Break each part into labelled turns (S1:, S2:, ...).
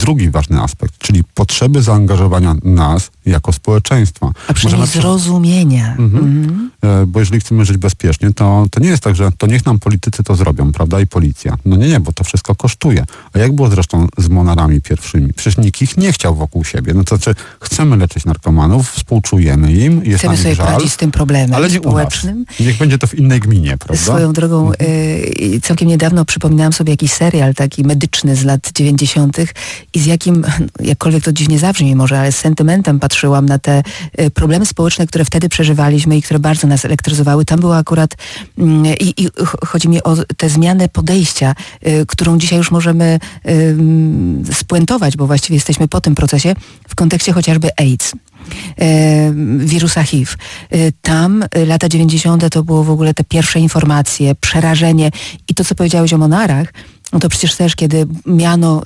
S1: drugi ważny aspekt, czyli potrzeby zaangażowania nas jako społeczeństwa.
S2: A przynajmniej zrozumienia.
S1: Bo jeżeli chcemy żyć bezpiecznie, to nie jest tak, że to niech nam politycy to zrobią, prawda, i policja. No nie, bo to wszystko kosztuje. A jak było zresztą z monarami pierwszymi? Przecież nikt ich nie chciał wokół siebie. No to znaczy, chcemy leczyć narkomanów, współczujemy im, jest
S2: chcemy sobie poradzić z tym problemem
S1: ale nie społecznym. Niech będzie to w innej gminie, prawda?
S2: Swoją drogą, całkiem niedawno przypominałam sobie jakiś serial taki medyczny z lat 90. i z jakim, jakkolwiek to dziwnie zabrzmi może, ale z sentymentem patrzyłam na te problemy społeczne, które wtedy przeżywaliśmy i które bardzo nas elektryzowały. Tam była akurat i chodzi mi o tę zmianę podejścia, którą dzisiaj już możemy spuentować, bo właściwie jesteśmy po tym procesie w kontekście chociażby AIDS. Wirusa HIV. Tam lata 90. to było w ogóle te pierwsze informacje, przerażenie i to, co powiedziałeś o monarach, no to przecież też, kiedy miano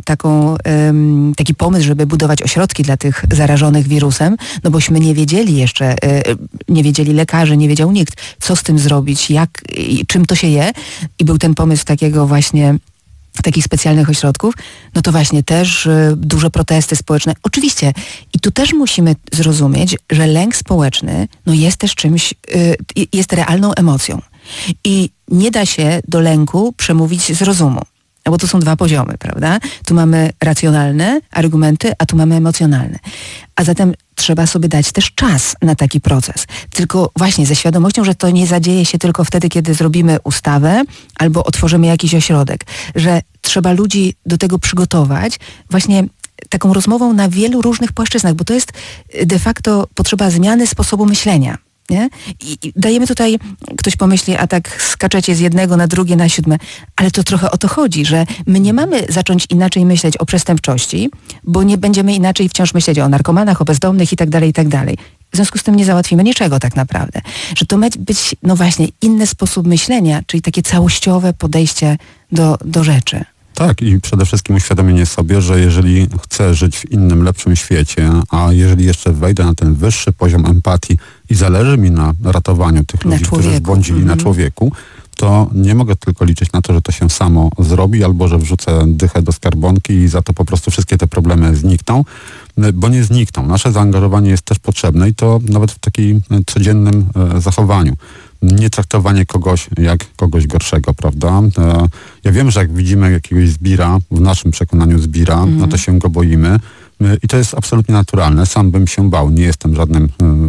S2: taki pomysł, żeby budować ośrodki dla tych zarażonych wirusem, no bośmy nie wiedzieli jeszcze, nie wiedzieli lekarze, nie wiedział nikt, co z tym zrobić, jak, czym to się je i był ten pomysł takiego właśnie takich specjalnych ośrodków, no to właśnie też duże protesty społeczne. Oczywiście i tu też musimy zrozumieć, że lęk społeczny no jest też czymś, jest realną emocją i nie da się do lęku przemówić z rozumu. No bo to są dwa poziomy, prawda? Tu mamy racjonalne argumenty, a tu mamy emocjonalne. A zatem trzeba sobie dać też czas na taki proces. Tylko właśnie ze świadomością, że to nie zadzieje się tylko wtedy, kiedy zrobimy ustawę albo otworzymy jakiś ośrodek. Że trzeba ludzi do tego przygotować właśnie taką rozmową na wielu różnych płaszczyznach, bo to jest de facto potrzeba zmiany sposobu myślenia. Nie? I dajemy tutaj, ktoś pomyśli, a tak skaczecie z jednego na drugie, na siódme, ale to trochę o to chodzi, że my nie mamy zacząć inaczej myśleć o przestępczości, bo nie będziemy inaczej wciąż myśleć o narkomanach, o bezdomnych i tak dalej, i tak dalej. W związku z tym nie załatwimy niczego tak naprawdę. Że to ma być, no właśnie, inny sposób myślenia, czyli takie całościowe podejście do rzeczy.
S1: Tak, i przede wszystkim uświadomienie sobie, że jeżeli chcę żyć w innym, lepszym świecie, a jeżeli jeszcze wejdę na ten wyższy poziom empatii i zależy mi na ratowaniu tych ludzi, którzy zbłądzili na człowieku, to nie mogę tylko liczyć na to, że to się samo zrobi, albo że wrzucę dychę do skarbonki i za to po prostu wszystkie te problemy znikną, bo nie znikną. Nasze zaangażowanie jest też potrzebne i to nawet w takim codziennym zachowaniu. Nie traktowanie kogoś jak kogoś gorszego, prawda? Ja wiem, że jak widzimy jakiegoś zbira, w naszym przekonaniu zbira, no to się go boimy. I to jest absolutnie naturalne. Sam bym się bał. Nie jestem żadnym,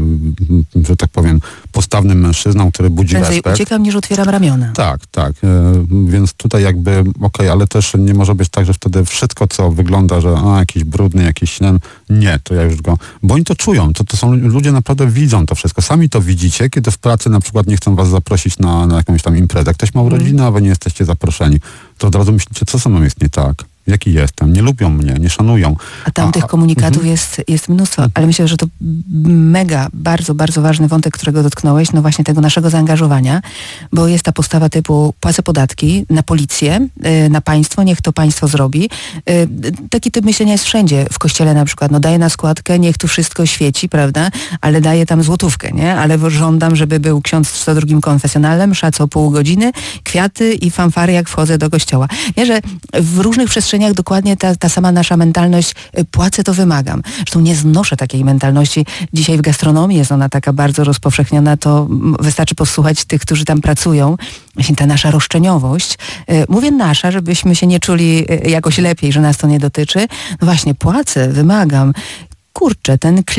S1: że tak powiem, postawnym mężczyzną, który budzi
S2: prędzej
S1: respekt.
S2: uciekam niż otwieram ramiona.
S1: Tak. Więc tutaj jakby okej, ale też nie może być tak, że wtedy wszystko, co wygląda, że jakiś brudny, jakiś nie, to ja już go... Bo oni to czują. To są ludzie, naprawdę widzą to wszystko. Sami to widzicie, kiedy w pracy na przykład nie chcą was zaprosić na jakąś tam imprezę. Ktoś ma urodziny, a wy nie jesteście zaproszeni. To od razu myślicie, co ze mną jest nie tak? Jaki jestem? Nie lubią mnie, nie szanują.
S2: A tam tych komunikatów jest mnóstwo, ale myślę, że to mega, bardzo, bardzo ważny wątek, którego dotknąłeś, no właśnie tego naszego zaangażowania, bo jest ta postawa typu płacę podatki na policję, na państwo, niech to państwo zrobi. Taki typ myślenia jest wszędzie. W kościele na przykład, no daję na składkę, niech tu wszystko świeci, prawda, ale daję tam złotówkę, nie? Ale żądam, żeby był ksiądz w 102 konfesjonalnym, msza co pół godziny, kwiaty i fanfary, jak wchodzę do kościoła. Nie, że w różnych przestrzeniach dokładnie ta sama nasza mentalność, płacę to wymagam. Zresztą nie znoszę takiej mentalności. Dzisiaj w gastronomii jest ona taka bardzo rozpowszechniona, to wystarczy posłuchać tych, którzy tam pracują. Właśnie ta nasza roszczeniowość. Mówię nasza, żebyśmy się nie czuli jakoś lepiej, że nas to nie dotyczy. No właśnie, płacę, wymagam. Kurczę,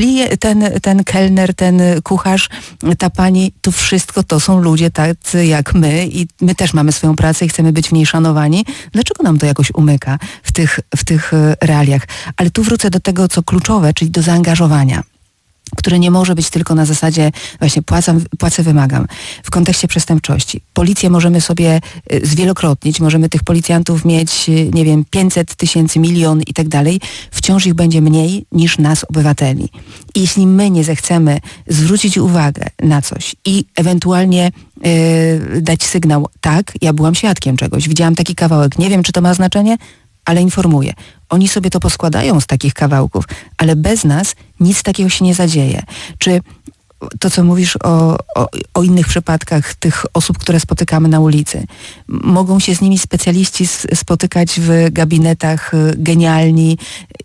S2: ten kelner, ten kucharz, ta pani, to wszystko to są ludzie tacy jak my i my też mamy swoją pracę i chcemy być w niej szanowani. Dlaczego nam to jakoś umyka w tych realiach? Ale tu wrócę do tego, co kluczowe, czyli do zaangażowania, które nie może być tylko na zasadzie właśnie płacę, wymagam. W kontekście przestępczości. Policję możemy sobie zwielokrotnić, możemy tych policjantów mieć, nie wiem, 500 000, 1 000 000 i tak dalej. Wciąż ich będzie mniej niż nas, obywateli. I jeśli my nie zechcemy zwrócić uwagę na coś i ewentualnie dać sygnał, tak, ja byłam świadkiem czegoś, widziałam taki kawałek, nie wiem, czy to ma znaczenie, ale informuję. Oni sobie to poskładają z takich kawałków, ale bez nas nic takiego się nie zadzieje. Czy to, co mówisz o innych przypadkach tych osób, które spotykamy na ulicy, mogą się z nimi specjaliści spotykać w gabinetach genialni